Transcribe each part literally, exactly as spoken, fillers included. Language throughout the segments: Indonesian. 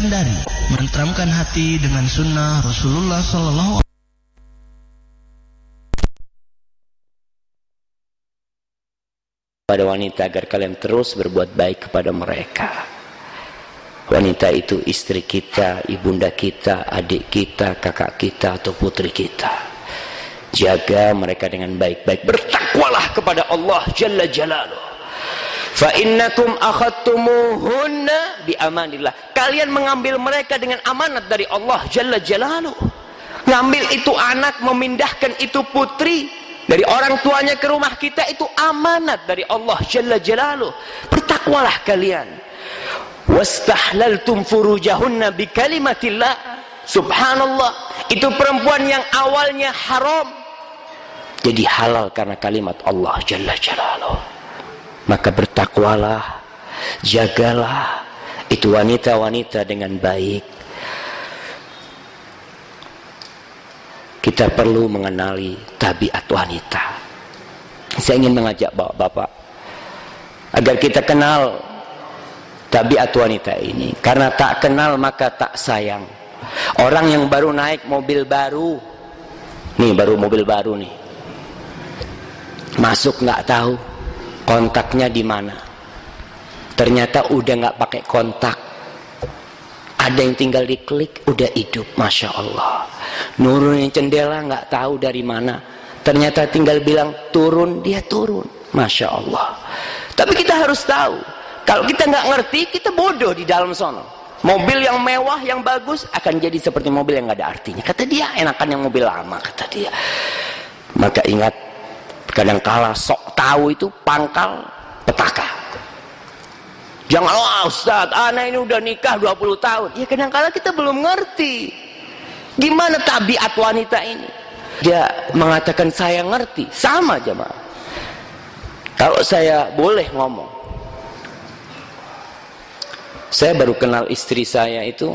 Kendari, menenteramkan hati dengan sunnah Rasulullah Sallallahu Alaihi Wasallam. Pada wanita agar kalian terus berbuat baik kepada mereka. Wanita itu istri kita, ibunda kita, adik kita, kakak kita, atau putri kita. Jaga mereka dengan baik-baik. Bertakwalah kepada Allah Jalla Jalaluh. Fa innakum akhadtumuhunna bi amanillah. Kalian mengambil mereka dengan amanat dari Allah Jalla Jalaluh. Ngambil itu anak, memindahkan itu putri dari orang tuanya ke rumah kita, itu amanat dari Allah Jalla Jalaluh. Bertakwalah kalian. Wastahlaltum furujahunna bi kalimatillah. Subhanallah, itu perempuan yang awalnya haram jadi halal karena kalimat Allah Jalla Jalaluh. Maka bertakwalah, jagalah itu wanita-wanita dengan baik. Kita perlu mengenali tabiat wanita. Saya ingin mengajak bapak-bapak agar kita kenal tabiat wanita ini. Karena tak kenal maka tak sayang. Orang yang baru naik mobil baru, nih baru mobil baru nih, masuk nggak tahu kontaknya di mana. Ternyata udah nggak pakai kontak. Ada yang tinggal diklik udah hidup, masya Allah. Nurunin jendela nggak tahu dari mana. Ternyata tinggal bilang turun, dia turun, masya Allah. Tapi kita harus tahu, kalau kita nggak ngerti, kita bodoh di dalam sono. Mobil yang mewah, yang bagus akan jadi seperti mobil yang nggak ada artinya. Kata dia, enakan yang mobil lama, kata dia. Maka ingat, kadangkala sok tahu itu pangkal petaka. Jangan, oh Ustaz, anak ini udah nikah dua puluh tahun. Ya kadangkala kita belum ngerti gimana tabiat wanita ini. Dia mengatakan saya ngerti. Sama jemaah. Kalau saya boleh ngomong, saya baru kenal istri saya itu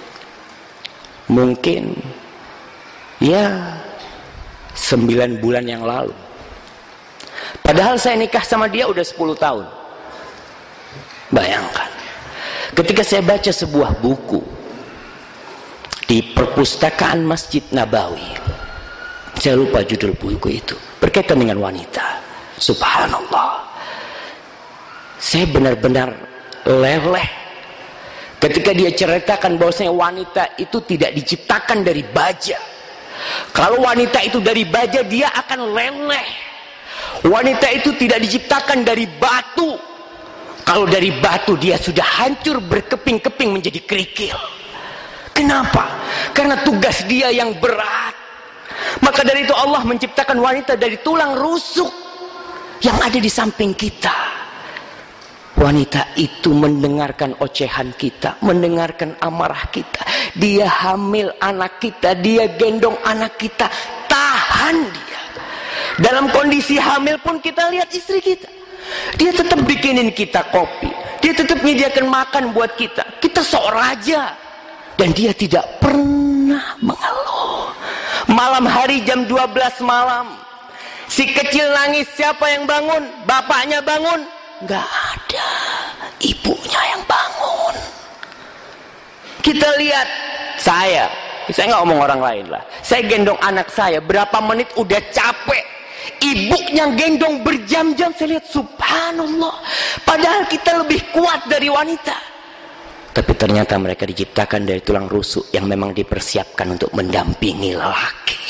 mungkin ya sembilan bulan yang lalu. Padahal saya nikah sama dia udah sepuluh tahun. Bayangkan, ketika saya baca sebuah buku di perpustakaan Masjid Nabawi, saya lupa judul buku itu, berkaitan dengan wanita. Subhanallah, saya benar-benar leleh ketika dia ceritakan bahwasanya wanita itu tidak diciptakan dari baja. Kalau wanita itu dari baja, dia akan leleh. Wanita itu tidak diciptakan dari batu. Kalau dari batu, dia sudah hancur berkeping-keping menjadi kerikil. Kenapa? Karena tugas dia yang berat. Maka dari itu Allah menciptakan wanita dari tulang rusuk yang ada di samping kita. Wanita itu mendengarkan ocehan kita, mendengarkan amarah kita. Dia hamil anak kita, dia gendong anak kita, tahan dia. Dalam kondisi hamil pun kita lihat istri kita. Dia tetap bikinin kita kopi, dia tetap menyediakan makan buat kita. Kita sok raja, dan dia tidak pernah mengeluh. Malam hari jam dua belas malam, si kecil nangis, siapa yang bangun? Bapaknya bangun? Gak ada, ibunya yang bangun. Kita lihat, saya saya nggak ngomong orang lain lah, saya gendong anak saya, berapa menit udah capek. Ibunya gendong berjam-jam. Saya lihat, subhanallah, padahal kita lebih kuat dari wanita. Tapi ternyata mereka diciptakan dari tulang rusuk yang memang dipersiapkan untuk mendampingi lelaki.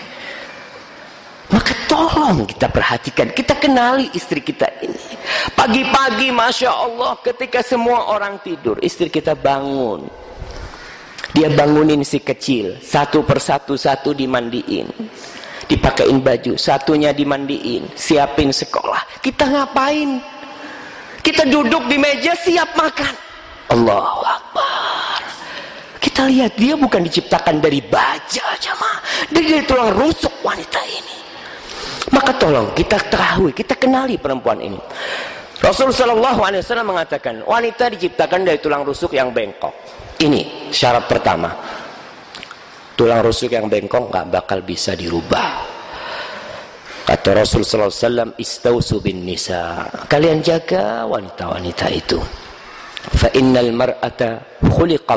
Maka tolong kita perhatikan, kita kenali istri kita ini. Pagi-pagi, masya Allah, ketika semua orang tidur, istri kita bangun. Dia bangunin si kecil, satu persatu satu dimandiin, dipakein baju, satunya dimandiin, siapin sekolah. Kita ngapain? Kita duduk di meja siap makan. Allahu Akbar. Kita lihat, dia bukan diciptakan dari baja jemaah, dari tulang rusuk wanita ini. Maka tolong kita ketahui, kita kenali perempuan ini. Rasulullah Shallallahu Alaihi Wasallam mengatakan, wanita diciptakan dari tulang rusuk yang bengkok. Ini syarat pertama. Tulang rusuk yang bengkok nggak bakal bisa dirubah. Kata Rasul sallallahu alaihi wasallam, istausu bin nisa, kalian jaga wanita-wanita itu. Fa innal mar'ata khuliqa